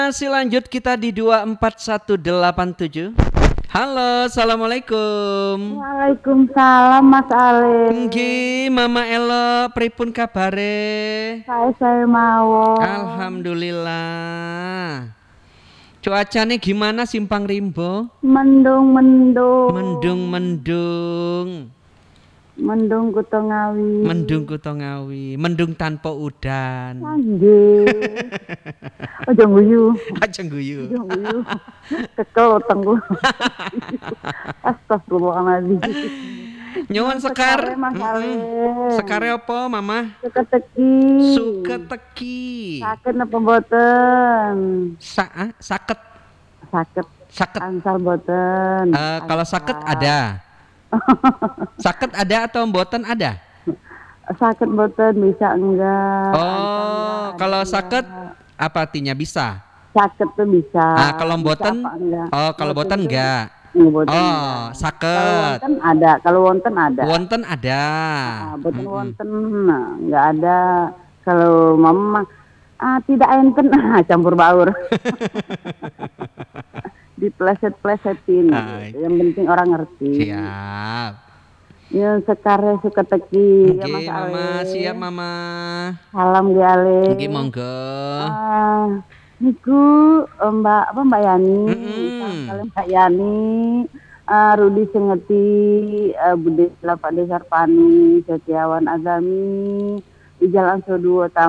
Masih lanjut kita di 24187. Halo, assalamualaikum. Waalaikumsalam Mas Ale. Nggih, Mama Elo, pripun kabare? Saya mawon. Alhamdulillah. Cuacanya gimana Simpang Rimbo? Mendung. Mendung. Mendung Kuto Ngawi. Mendung Kuto Ngawi. Mendung tanpa udan. Nggih. Aja guyu. Aja guyu. Kekel utengku. Astagfirullahaladzim. Nyuwun sekar. Mas Ale. Sekare apa, Mama? Suketeki. Suketeki. Sakit napa mboten? Saket. Sakit. Ansal mboten. Kalau sakit ada. Sakit ada atau mboten ada? Sakit mboten bisa enggak. Oh, kalau sakit apa artinya bisa? Sakit tuh bisa. Kalau mboten? Oh, kalau mboten enggak. Sakit. Kalau wonten ada. Wonten ada. Mboten wonten enggak ada. Kalau mama tidak enten campur baur. Dipleset-plesetin. Yang penting orang ngerti. Siap. Ya sekarang suka teki ya Mas Ale. Mama, siap Mama. Salam di Ale. Nggih monggo. Niku Mbak Yani. Salam Mbak Yani. Rudi Sengeti, Bude Pak Desar Pani, Setiawan Azami, di Jalan Soduo